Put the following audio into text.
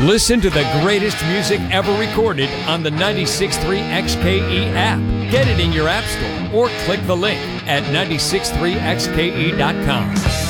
Listen to the greatest music ever recorded on the 96.3 XKE app. Get it in your app store or click the link at 963xke.com.